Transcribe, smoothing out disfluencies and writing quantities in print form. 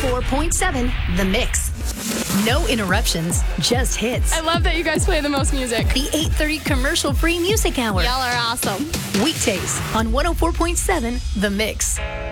104.7 The Mix. No interruptions, just hits. I love that you guys play the most music. The 8:30 commercial-free music hour. Y'all are awesome. Weekdays on 104.7 The Mix.